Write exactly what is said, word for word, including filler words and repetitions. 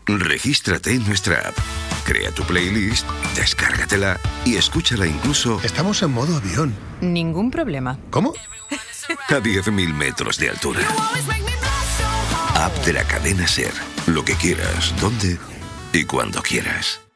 Regístrate en nuestra app. Crea tu playlist, descárgatela y escúchala incluso... Estamos en modo avión. Ningún problema. ¿Cómo? A diez mil metros de altura. App de la cadena SER. Lo que quieras, dónde y cuando quieras.